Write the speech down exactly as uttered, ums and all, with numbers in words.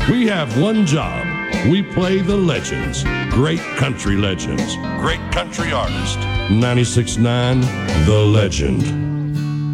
We have one job. We play the legends, great country legends, great country artists. ninety-six point nine The Legend.